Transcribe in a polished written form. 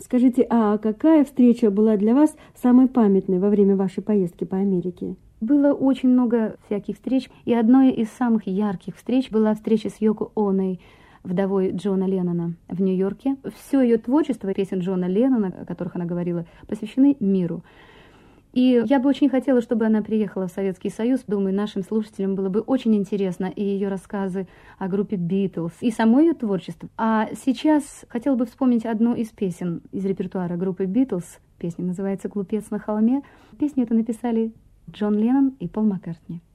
Скажите, а какая встреча была для вас самой памятной во время вашей поездки по Америке? Было очень много всяких встреч, и одной из самых ярких встреч была встреча с Йоко Оной, вдовой Джона Леннона, в Нью-Йорке. Все ее творчество, песен Джона Леннона, о которых она говорила, посвящены миру. И я бы очень хотела, чтобы она приехала в Советский Союз. Думаю, нашим слушателям было бы очень интересно и ее рассказы о группе Битлз, и само ее творчество. А сейчас хотела бы вспомнить одну из песен из репертуара группы Битлз. Песня называется «Глупец на холме». Песню эту написали Джон Леннон и Пол Маккартни.